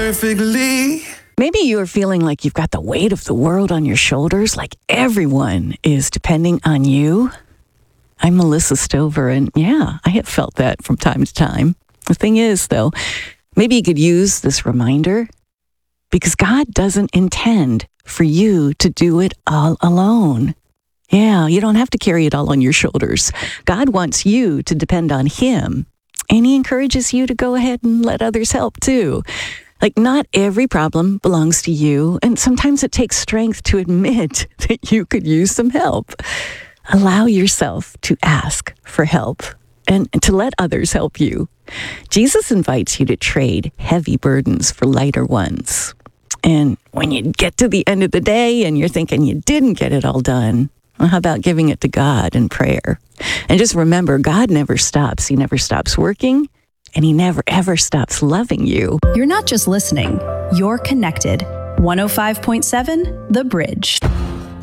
perfectly. Maybe you are feeling like you've got the weight of the world on your shoulders, like everyone is depending on you. I'm Melissa Stover, and yeah, I have felt that from time to time. The thing is, though, maybe you could use this reminder because God doesn't intend for you to do it all alone. Yeah, you don't have to carry it all on your shoulders. God wants you to depend on Him, and He encourages you to go ahead and let others help too. Like, not every problem belongs to you, and sometimes it takes strength to admit that you could use some help. Allow yourself to ask for help and to let others help you. Jesus invites you to trade heavy burdens for lighter ones. And when you get to the end of the day and you're thinking you didn't get it all done, well, how about giving it to God in prayer? And just remember, God never stops. He never stops working, and He never, ever stops loving you. You're not just listening, you're connected. 105.7 The Bridge.